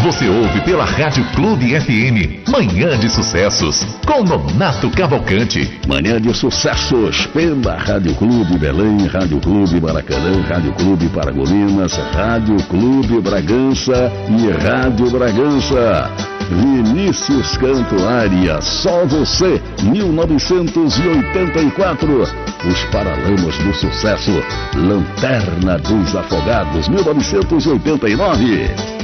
você ouve pela Rádio Clube FM, Manhã de Sucessos, com Nonato Cavalcante. Manhã de Sucessos pela Rádio Clube Belém, Rádio Clube Maracanã, Rádio Clube Paragominas, Rádio Clube Bragança e Rádio Bragança. Vinícius Cantuária, Só Você, 1984. Os Paralamas do Sucesso, Lanterna dos Afogados, 1989.